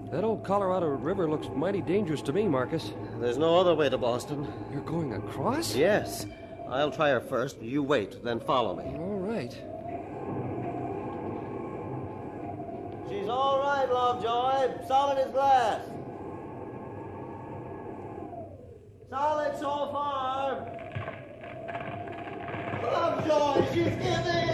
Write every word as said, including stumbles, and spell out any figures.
That old Colorado River looks mighty dangerous to me, Marcus. There's no other way to Boston. You're going across? Yes. I'll try her first. You wait, then follow me. All right. She's all right, Lovejoy. Solid as glass. Solid so far. Lovejoy, she's giving!